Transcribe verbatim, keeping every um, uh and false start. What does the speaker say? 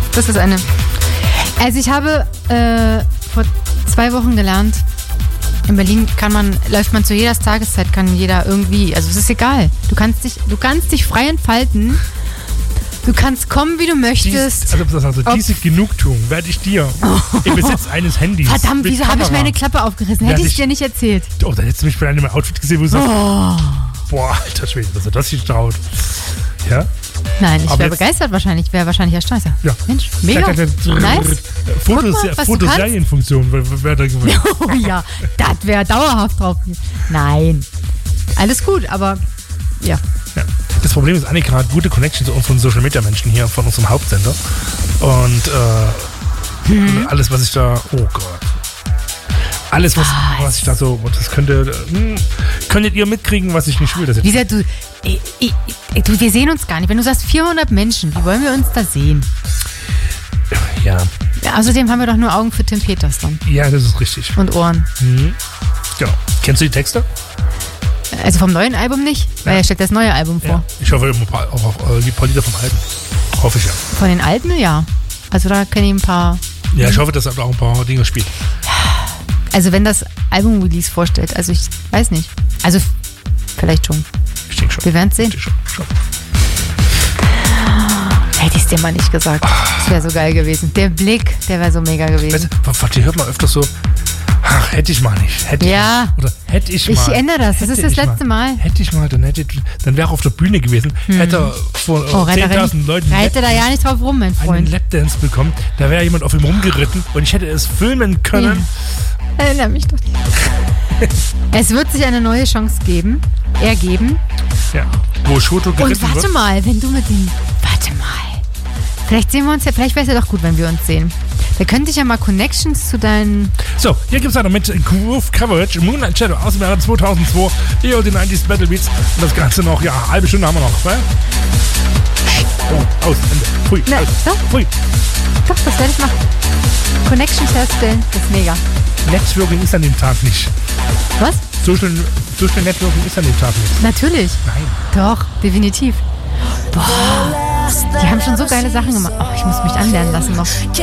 Das ist eine. Also ich habe äh, vor zwei Wochen gelernt, in Berlin kann man, läuft man zu jeder Tageszeit, kann jeder irgendwie, also es ist egal. Du kannst dich, du kannst dich frei entfalten. Du kannst kommen, wie du möchtest. Dies, also, also diese Genugtuung werde ich dir oh. im Besitz eines Handys. Verdammt, wieso habe ich meine Klappe aufgerissen? Hätte ich dir nicht erzählt. Oh, da hättest du mich bei einem Outfit gesehen, wo du sagst, oh. boah, alter Schwede, dass er das hier traut. Ja? Nein, ich wäre begeistert wahrscheinlich. Wäre wahrscheinlich erstaunt. Ja. Mensch, mega. Nice. Fotoserienfunktion wäre da gewesen. Oh ja, das wäre dauerhaft drauf. Nein. Alles gut, aber ja. ja. Das Problem ist, Annika hat gute Connections zu unseren Social Media Menschen hier von unserem Hauptsender. Und äh, mhm. alles, was ich da. Oh Gott. Alles, was, was ich da so. Das könnte. Hm, könntet ihr mitkriegen, was ich nicht will. Das Lisa, du, ich, ich, du. Wir sehen uns gar nicht. Wenn du sagst vierhundert Menschen, wie wollen wir uns da sehen? Ja. ja. Außerdem haben wir doch nur Augen für Tim Peters dann. Ja, das ist richtig. Und Ohren. Mhm. Genau. Kennst du die Texte? Also vom neuen Album nicht? Weil ja. er stellt das neue Album vor. Ja. Ich hoffe auch auf die paar Lieder vom Alten. Hoffe ich ja. Von den Alten, ja. Also da kenne ich ein paar. Ja, ich hoffe, dass er auch ein paar Dinge spielt. Also wenn das Album-Release vorstellt, also ich weiß nicht. Also f- vielleicht schon. Ich denke schon. Wir werden es sehen. Ich schon, schon. Hätte ich es dir mal nicht gesagt. Das wäre so geil gewesen. Der Blick, der wäre so mega gewesen. Weißt du, die hört man öfter so, ach, hätte ich mal nicht. Hätte ja. Ich mal. Oder hätte ich mal. Ich ändere das. Das ist das letzte Mal. mal. Hätte ich mal, dann, hätte, dann wäre er auf der Bühne gewesen. Hm. Hätte er vor oh, zehntausend Leuten reite da ja nicht drauf rum, mein Freund. einen Lapdance bekommen. Da wäre jemand auf ihm rumgeritten und ich hätte es filmen können. Ja. Erinnere mich doch nicht. Es wird sich eine neue Chance geben. Ergeben. Ja. Wo Schoto geritten wird. Und warte wird. mal, wenn du mit dem... Warte mal. Vielleicht sehen wir uns ja... Vielleicht wäre es ja doch gut, wenn wir uns sehen. Da könnte ich ja mal Connections zu deinen... So, hier gibt es noch mit Groove Coverage, Moonlight Shadow aus dem Jahre zweitausendzwei, E O D neunzig Battle Beats und das Ganze noch, ja, eine halbe Stunde haben wir noch. Ne? Oh, aus, Ende. Pfui, Na, aus. Doch. Pfui. Doch, das werde ich machen. Connections herstellen, das ist mega. Networking ist an dem Tag nicht. Was? Social, Social Networking ist an dem Tag nicht. Natürlich. Nein. Doch, definitiv. Boah, die haben schon so geile Sachen gemacht. Oh, ich muss mich anlernen lassen noch.